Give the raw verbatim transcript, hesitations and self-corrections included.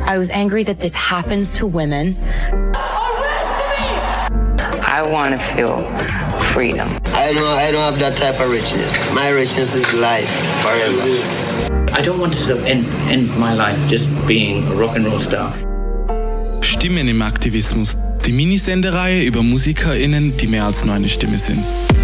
I was angry that this happens to women. I want to feel freedom. I don't, I don't have that type of richness. My richness is life forever. I don't want to sort of end, end my life just being a rock and roll star. Stimmen im Aktivismus. Die Minisendereihe über MusikerInnen, die mehr als nur eine Stimme sind.